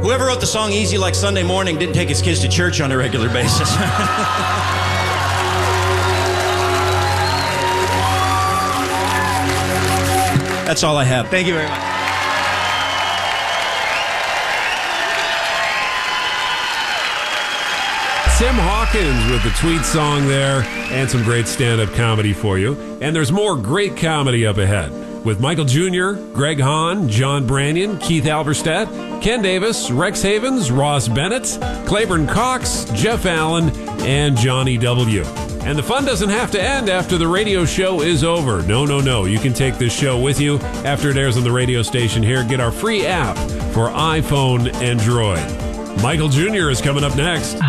Whoever wrote the song Easy Like Sunday Morning didn't take his kids to church on a regular basis. That's all I have. Thank you very much. Tim Hawkins with the tweet song there and some great stand-up comedy for you. And there's more great comedy up ahead with Michael Jr., Greg Hahn, John Branyan, Keith Alberstadt, Ken Davis, Rex Havens, Ross Bennett, Claiborne Cox, Jeff Allen, and Johnny W. And the fun doesn't have to end after the radio show is over. No. You can take this show with you after it airs on the radio station here. Get our free app for iPhone and Droid. Michael Jr. is coming up next.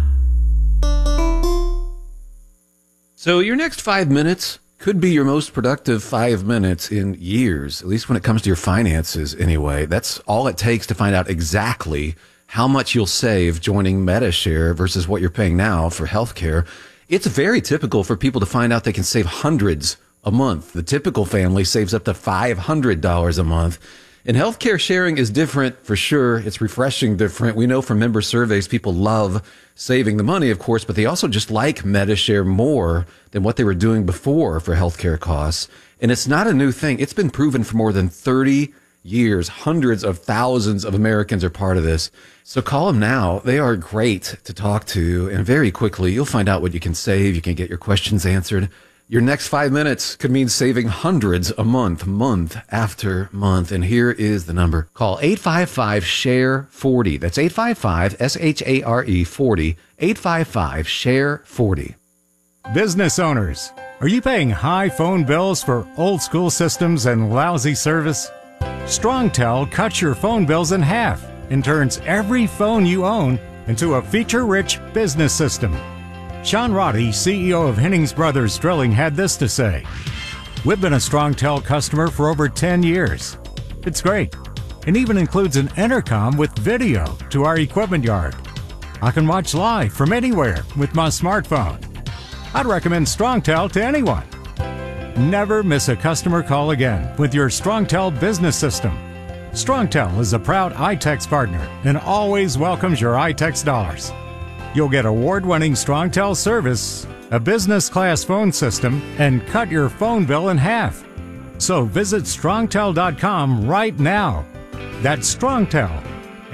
So your next 5 minutes could be your most productive 5 minutes in years, at least when it comes to your finances anyway. That's all it takes to find out exactly how much you'll save joining MediShare versus what you're paying now for healthcare. It's very typical for people to find out they can save hundreds a month. The typical family saves up to $500 a month. And healthcare sharing is different for sure. It's refreshing different. We know from member surveys, people love saving the money, of course, but they also just like MediShare more than what they were doing before for healthcare costs. And it's not a new thing. It's been proven for more than 30 years. Hundreds of thousands of Americans are part of this. So call them now. They are great to talk to. And very quickly, you'll find out what you can save. You can get your questions answered. Your next 5 minutes could mean saving hundreds a month, month after month. And here is the number. Call 855-SHARE-40. That's 855-SHARE 40. 855-SHARE-40. Business owners, are you paying high phone bills for old school systems and lousy service? StrongTel cuts your phone bills in half and turns every phone you own into a feature-rich business system. Sean Roddy, CEO of Hennings Brothers Drilling, had this to say. We've been a StrongTel customer for over 10 years. It's great. It even includes an intercom with video to our equipment yard. I can watch live from anywhere with my smartphone. I'd recommend StrongTel to anyone. Never miss a customer call again with your StrongTel business system. StrongTel is a proud iTex partner and always welcomes your iTex dollars. You'll get award-winning StrongTel service, a business-class phone system, and cut your phone bill in half. So visit StrongTel.com right now. That's StrongTel,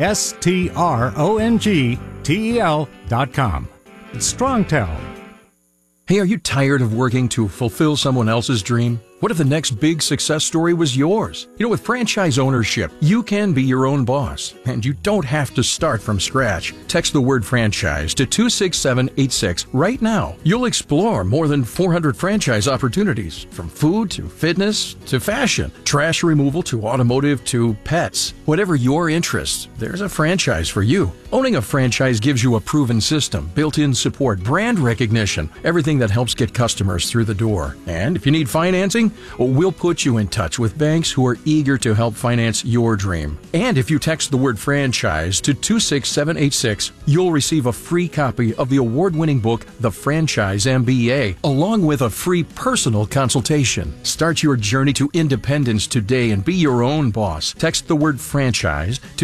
StrongTel.com. It's StrongTel. Hey, are you tired of working to fulfill someone else's dream? What if the next big success story was yours? You know, with franchise ownership, you can be your own boss, and you don't have to start from scratch. Text the word franchise to 26786 right now. You'll explore more than 400 franchise opportunities, from food to fitness to fashion, trash removal to automotive to pets. Whatever your interest, there's a franchise for you. Owning a franchise gives you a proven system, built-in support, brand recognition, everything that helps get customers through the door. And if you need financing, we'll put you in touch with banks who are eager to help finance your dream. And if you text the word franchise to 26786, you'll receive a free copy of the award-winning book, The Franchise MBA, along with a free personal consultation. Start your journey to independence today and be your own boss. Text the word franchise to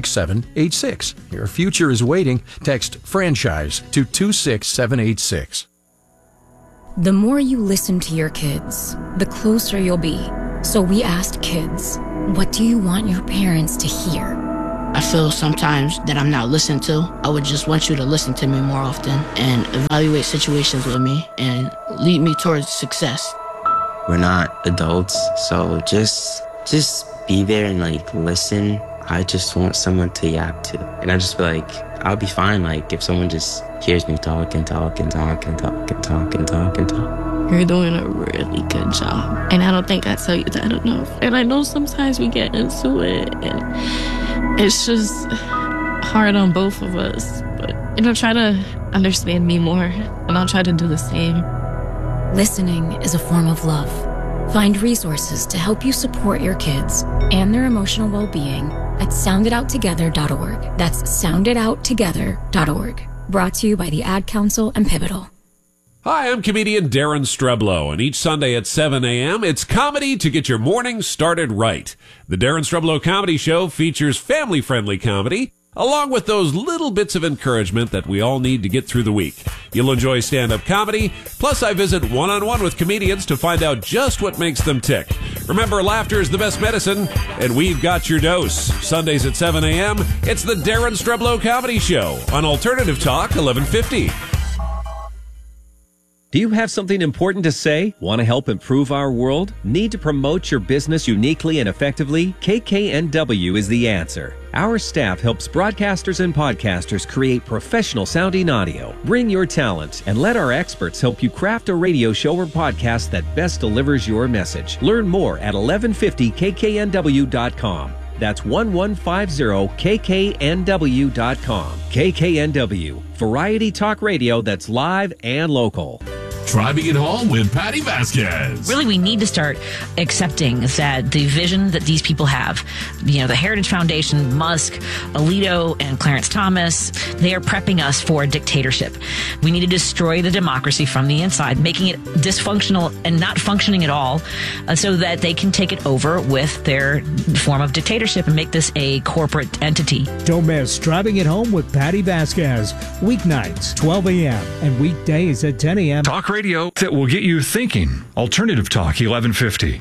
26786. Your future is waiting. Text franchise to 26786. The more you listen to your kids, the closer you'll be. So we asked kids, what do you want your parents to hear? I feel sometimes that I'm not listened to. I would just want you to listen to me more often and evaluate situations with me and lead me towards success. We're not adults, so just be there and listen. I just want someone to yap to. And I just feel like I'll be fine if someone just hears me talk and talk and talk and talk and talk and talk and talk. You're doing a really good job. And I don't think I tell you that enough. And I know sometimes we get into it and it's just hard on both of us. But, try to understand me more and I'll try to do the same. Listening is a form of love. Find resources to help you support your kids and their emotional well-being at sounditouttogether.org. That's sounditouttogether.org. Brought to you by the Ad Council and Pivotal. Hi, I'm comedian Darren Streblow, and each Sunday at 7 a.m., it's comedy to get your morning started right. The Darren Streblow Comedy Show features family-friendly comedy, along with those little bits of encouragement that we all need to get through the week. You'll enjoy stand-up comedy, plus I visit one-on-one with comedians to find out just what makes them tick. Remember, laughter is the best medicine, and we've got your dose. Sundays at 7 a.m., it's the Darren Streblow Comedy Show on Alternative Talk 1150. Do you have something important to say? Want to help improve our world? Need to promote your business uniquely and effectively? KKNW is the answer. Our staff helps broadcasters and podcasters create professional sounding audio. Bring your talent and let our experts help you craft a radio show or podcast that best delivers your message. Learn more at 1150kknw.com. That's 1150kknw.com. KKNW, variety talk radio that's live and local. Driving it home with Patty Vasquez. Really, we need to start accepting that the vision that these people have, the Heritage Foundation, Musk, Alito, and Clarence Thomas, they are prepping us for a dictatorship. We need to destroy the democracy from the inside, making it dysfunctional and not functioning at all, so that they can take it over with their form of dictatorship and make this a corporate entity. Don't miss Driving It Home with Patty Vasquez. Weeknights, 12 a.m. and weekdays at 10 a.m. Talk radio that will get you thinking. Alternative Talk 1150.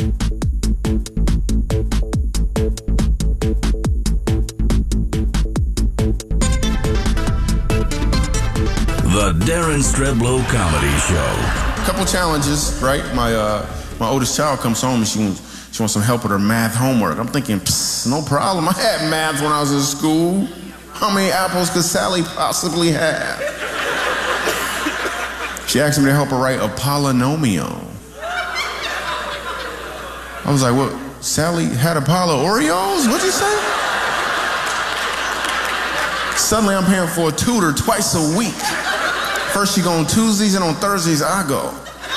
The Darren Streblow Comedy Show. Couple challenges, right? My oldest child comes home and she wants some help with her math homework. I'm thinking, no problem. I had math when I was in school. How many apples could Sally possibly have? She asked me to help her write a polynomial. I was like, what? Sally had a pile of Oreos? What'd you say? Suddenly I'm paying for a tutor twice a week. First she go on Tuesdays and on Thursdays I go.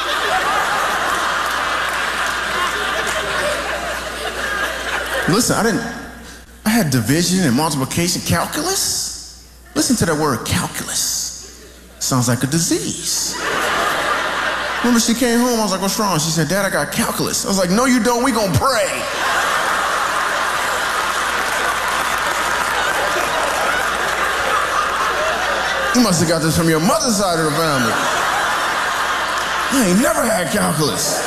Listen, I had division and multiplication, calculus. Listen to that word calculus. Sounds like a disease. Remember she came home, I was like, what's wrong? She said, Dad, I got calculus. I was like, no you don't, we gonna pray. You must have got this from your mother's side of the family. I ain't never had calculus.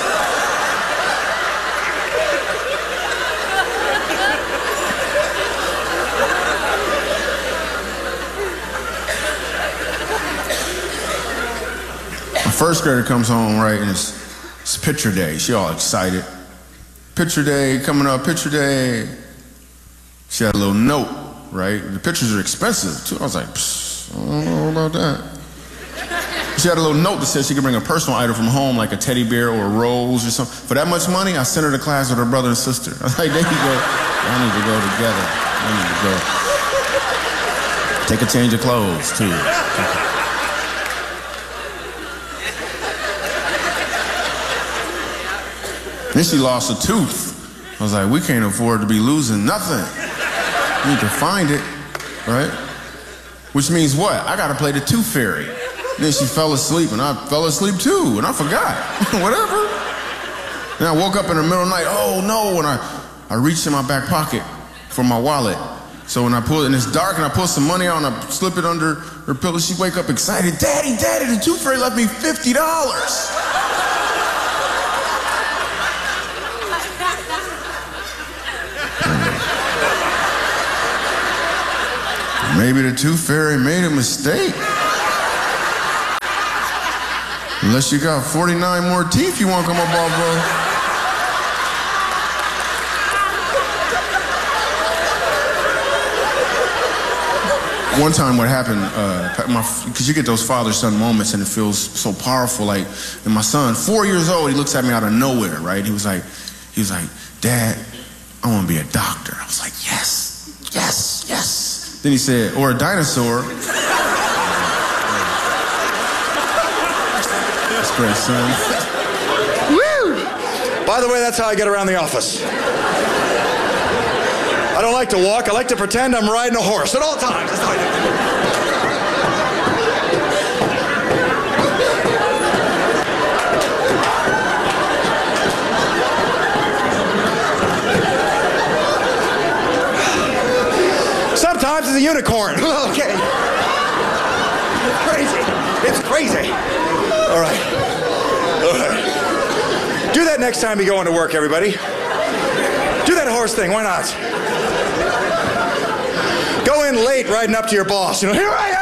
First grader comes home, right, and it's picture day. She all excited. Picture day coming up, picture day. She had a little note, right? The pictures are expensive, too. I was like, I don't know about that. She had a little note that said she could bring a personal item from home, like a teddy bear or a rose or something. For that much money, I sent her to class with her brother and sister. I was like, there you go. I need to go together. I need to go. Take a change of clothes, too. Then she lost a tooth. I was like, we can't afford to be losing nothing. We need to find it, right? Which means what? I gotta play the tooth fairy. Then she fell asleep and I fell asleep too, and I forgot. Whatever. Then I woke up in the middle of the night, oh no, and I reached in my back pocket for my wallet. So when I pull it, and it's dark, and I pull some money out and I slip it under her pillow, she wake up excited, Daddy, the tooth fairy left me $50. Maybe the tooth fairy made a mistake. Unless you got 49 more teeth you want to come up off, bro. One time what happened, because you get those father-son moments and it feels so powerful, like, and my son, 4 years old, he looks at me out of nowhere, right? He was like, Dad, I want to be a doctor. I was like, yes. Then he said, or a dinosaur. That's great, son. Woo! By the way, that's how I get around the office. I don't like to walk. I like to pretend I'm riding a horse at all times. That's how I do it. Sometimes it's a unicorn. Okay. It's crazy. It's crazy. All right. All right. Do that next time you go into work, everybody. Do that horse thing. Why not? Go in late riding up to your boss. You know, here I am!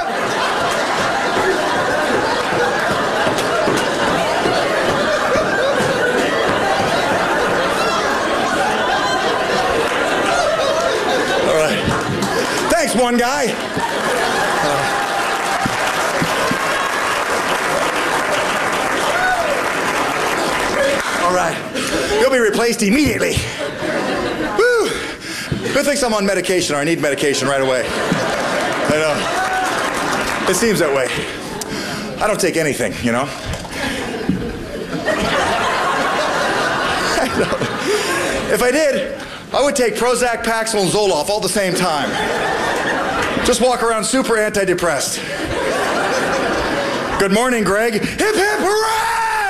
All right. Thanks, one guy. All right. You'll be replaced immediately. Woo! Who thinks I'm on medication or I need medication right away? I know. It seems that way. I don't take anything, you know? I know. If I did, I would take Prozac, Paxil, and Zoloft all at the same time. Just walk around super antidepressed. Good morning, Greg. Hip, hip, hooray!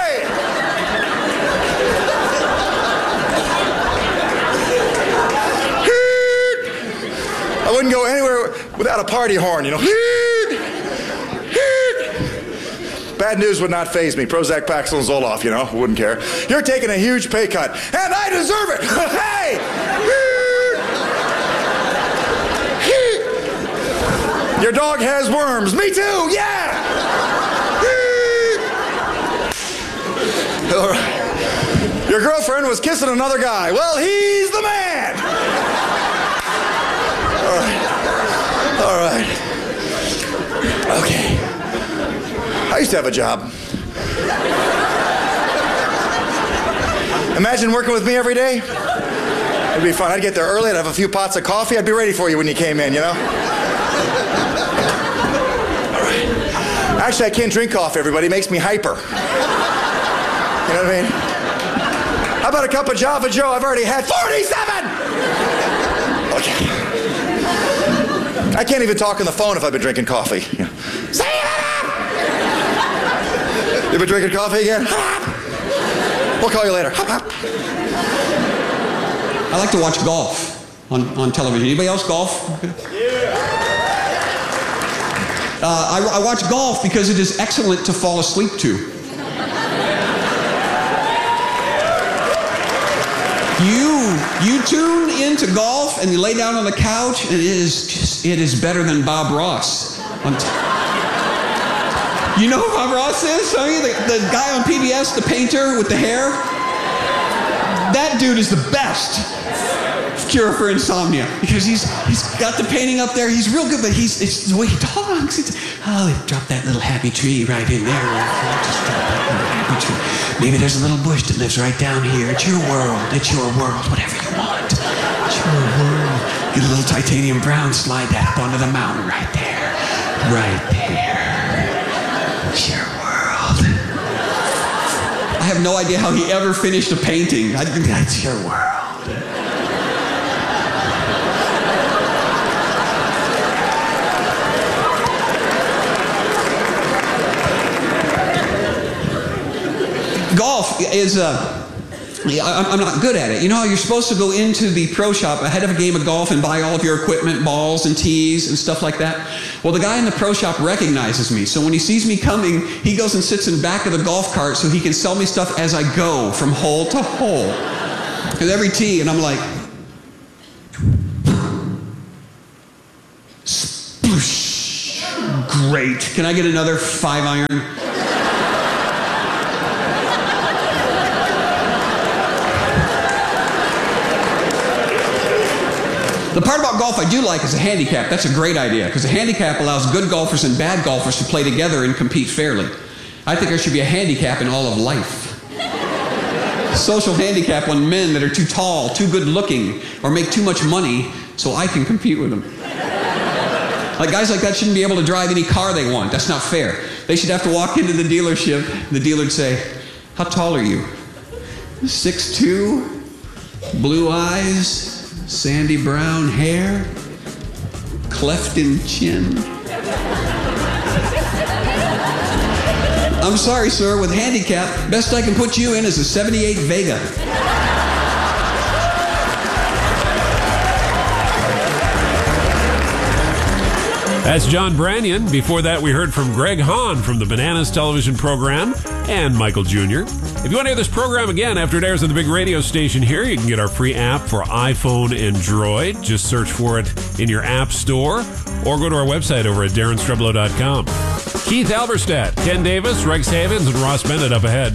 I wouldn't go anywhere without a party horn, you know. Bad news would not faze me. Prozac, Paxil, and Zoloft, you know. Wouldn't care. You're taking a huge pay cut, and I deserve it. Hey! Your dog has worms. Me too. Yeah! All right. Your girlfriend was kissing another guy. Well, he's the man. All right. All right. Okay. I used to have a job. Imagine working with me every day. It'd be fun. I'd get there early. I'd have a few pots of coffee. I'd be ready for you when you came in, you know? All right. Actually, I can't drink coffee, everybody. It makes me hyper. You know what I mean? How about a cup of Java Joe? I've already had 47! Okay. I can't even talk on the phone if I've been drinking coffee. You know. See you later! You been drinking coffee again? We'll call you later. I like to watch golf on television. Anybody else golf? Yeah. I watch golf because it is excellent to fall asleep to. You tune into golf and you lay down on the couch and it is better than Bob Ross. You know who Bob Ross is? I mean, the guy on PBS, the painter with the hair? That dude is the best cure for insomnia because he's got the painting up there. He's real good, but it's the way he talks. Drop that little happy tree right in there. Just drop that little happy tree. Maybe there's a little bush that lives right down here. It's your world. It's your world. Whatever you want. It's your world. Get a little titanium brown. Slide that up onto the mountain right there. Right there. It's your world. I have no idea how he ever finished a painting. That's your world. Golf is, I'm not good at it. You know how you're supposed to go into the pro shop ahead of a game of golf and buy all of your equipment, balls and tees and stuff like that? Well, the guy in the pro shop recognizes me. So when he sees me coming, he goes and sits in back of the golf cart so he can sell me stuff as I go from hole to hole. With every tee, and I'm like, sploosh. Great. Can I get another 5-iron? The part about golf I do like is a handicap. That's a great idea, because a handicap allows good golfers and bad golfers to play together and compete fairly. I think there should be a handicap in all of life. Social handicap on men that are too tall, too good looking, or make too much money so I can compete with them. Like guys like that shouldn't be able to drive any car they want. That's not fair. They should have to walk into the dealership. The dealer would say, "How tall are you?" 6'2", blue eyes, sandy brown hair, cleft in chin. I'm sorry, sir, with handicap, best I can put you in is a 78 Vega. That's John Branyan. Before that, we heard from Greg Hahn from the Bananas television program and Michael Jr. If you want to hear this program again after it airs on the big radio station here, you can get our free app for iPhone and Droid. Just search for it in your app store or go to our website over at DarrenStreblow.com. Keith Alberstadt, Ken Davis, Rex Havens, and Ross Bennett up ahead.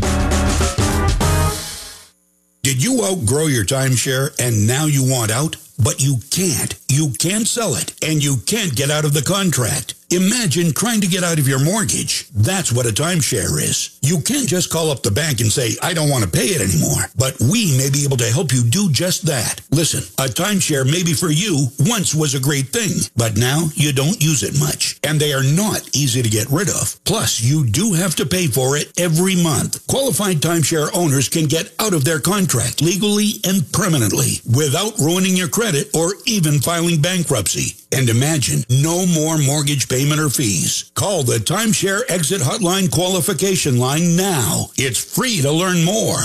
Did you outgrow your timeshare and now you want out? But you can't. You can't sell it, and you can't get out of the contract. Imagine trying to get out of your mortgage. That's what a timeshare is. You can't just call up the bank and say, I don't want to pay it anymore. But we may be able to help you do just that. Listen, a timeshare maybe for you once was a great thing, but now you don't use it much. And they are not easy to get rid of. Plus, you do have to pay for it every month. Qualified timeshare owners can get out of their contract legally and permanently without ruining your credit or even filing bankruptcy. And imagine, no more mortgage payment or fees. Call the Timeshare Exit Hotline qualification line now. It's free to learn more.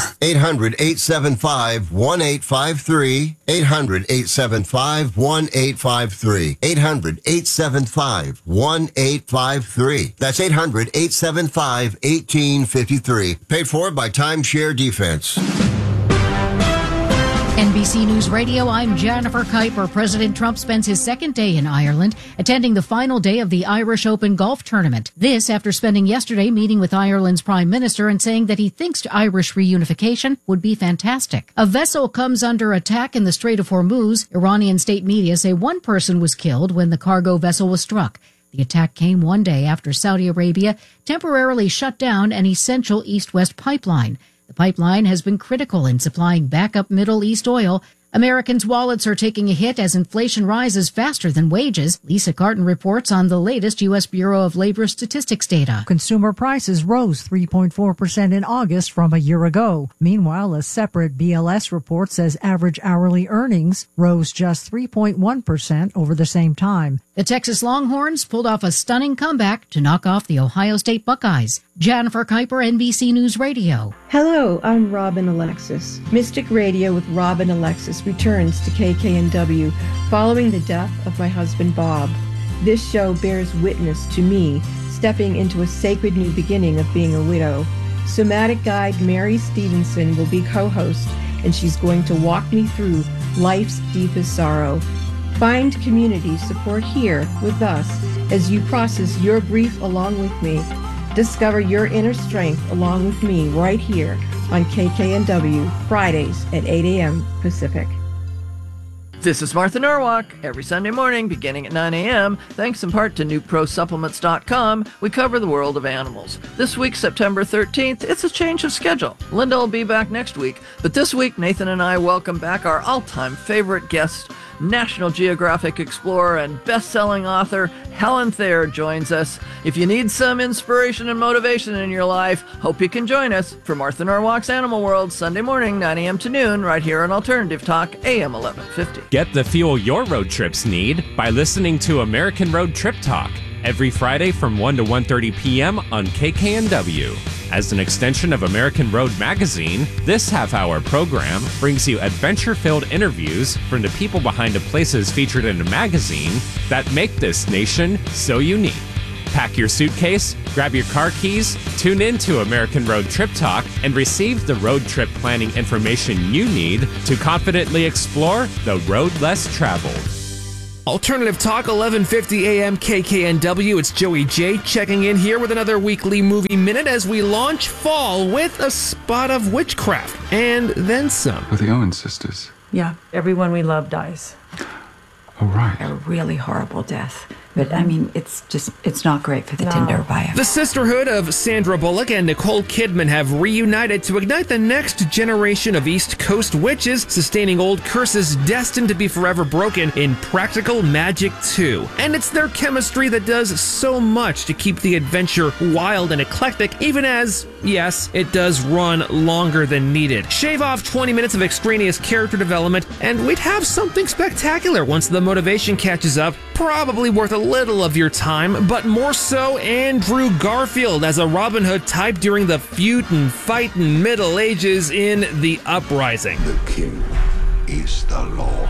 800-875-1853. 800-875-1853. 800-875-1853. That's 800-875-1853. Paid for by Timeshare Defense. NBC News Radio, I'm Jennifer Kuiper. President Trump spends his second day in Ireland, attending the final day of the Irish Open golf tournament. This after spending yesterday meeting with Ireland's Prime Minister and saying that he thinks Irish reunification would be fantastic. A vessel comes under attack in the Strait of Hormuz. Iranian state media say one person was killed when the cargo vessel was struck. The attack came one day after Saudi Arabia temporarily shut down an essential east-west pipeline. The pipeline has been critical in supplying backup Middle East oil. Americans' wallets are taking a hit as inflation rises faster than wages. Lisa Carton reports on the latest U.S. Bureau of Labor Statistics data. Consumer prices rose 3.4% in August from a year ago. Meanwhile, a separate BLS report says average hourly earnings rose just 3.1% over the same time. The Texas Longhorns pulled off a stunning comeback to knock off the Ohio State Buckeyes. Jennifer Kuiper, NBC News Radio. Hello, I'm Robin Alexis. Mystic Radio with Robin Alexis returns to KKNW following the death of my husband Bob. This show bears witness to me stepping into a sacred new beginning of being a widow. Somatic guide Mary Stevenson will be co-host, and she's going to walk me through life's deepest sorrow. Find community support here with us as you process your grief along with me. Discover your inner strength along with me right here on KKNW, Fridays at 8 a.m. Pacific. This is Martha Norwalk. Every Sunday morning, beginning at 9 a.m., thanks in part to NewProSupplements.com, we cover the world of animals. This week, September 13th, it's a change of schedule. Linda will be back next week, but this week, Nathan and I welcome back our all-time favorite guest, National Geographic explorer and best-selling author Helen Thayer joins us. If you need some inspiration and motivation in your life, hope you can join us for Martha Norwalk's Animal World, Sunday morning, 9 a.m. to noon, right here on Alternative Talk, AM 1150. Get the fuel your road trips need by listening to American Road Trip Talk every Friday from 1 to 1:30 p.m. on KKNW. As an extension of American Road Magazine, this half-hour program brings you adventure-filled interviews from the people behind the places featured in the magazine that make this nation so unique. Pack your suitcase, grab your car keys, tune in to American Road Trip Talk, and receive the road trip planning information you need to confidently explore the road less traveled. Alternative Talk, 1150 AM KKNW. It's Joey J checking in here with another weekly movie minute as we launch fall with a spot of witchcraft and then some. With the Owen sisters. Yeah, everyone we love dies. Oh, right. A really horrible death. But, I mean, it's not great for the Tinder bio. The sisterhood of Sandra Bullock and Nicole Kidman have reunited to ignite the next generation of East Coast witches, sustaining old curses destined to be forever broken in Practical Magic 2. And it's their chemistry that does so much to keep the adventure wild and eclectic, even as, yes, it does run longer than needed. Shave off 20 minutes of extraneous character development, and we'd have something spectacular once the motivation catches up, probably worth a little of your time, but more so Andrew Garfield as a Robin Hood type during the feud and fight in Middle Ages in The Uprising. The king is the law.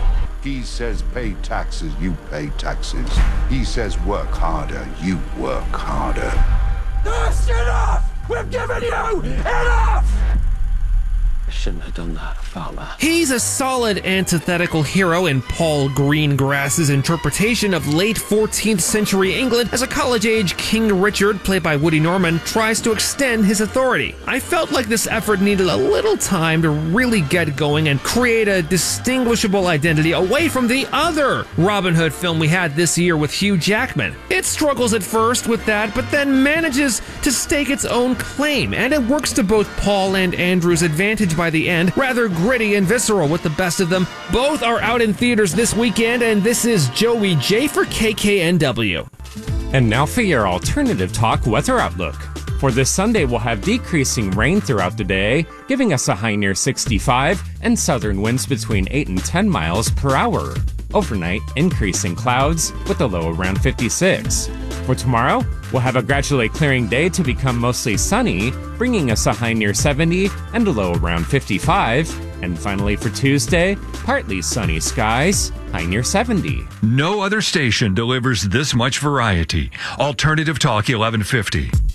He says pay taxes, you pay taxes. He says work harder, you work harder. That's enough! We've given you enough! I shouldn't have done that. I felt that. He's a solid antithetical hero in Paul Greengrass's interpretation of late 14th century England as a college-age King Richard, played by Woody Norman, tries to extend his authority. I felt like this effort needed a little time to really get going and create a distinguishable identity away from the other Robin Hood film we had this year with Hugh Jackman. It struggles at first with that, but then manages to stake its own claim, and it works to both Paul and Andrew's advantage by the end, rather gritty and visceral with the best of them. Both are out in theaters this weekend, and this is Joey J for KKNW. And now for your alternative talk weather outlook. For this Sunday, we'll have decreasing rain throughout the day, giving us a high near 65 and southern winds between 8 and 10 miles per hour. Overnight, increasing clouds with a low around 56. For tomorrow, we'll have a gradually clearing day to become mostly sunny, bringing us a high near 70 and a low around 55. And finally for Tuesday, partly sunny skies, high near 70. No other station delivers this much variety. Alternative Talk 1150.